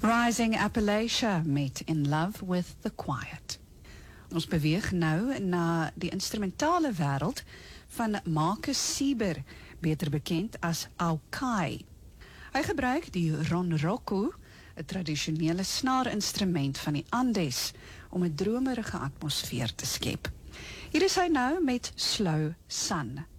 Rising Appalachia met In Love with the Quiet. Ons beweeg nou na die instrumentale wêreld van Marcus Sieber, beter bekend as Aukai. Hy gebruik die ronroco, 'n tradisionele snaarinstrument van die Andes, om 'n dromerige atmosfeer te skep. Hier is hy nou met Slow Sun.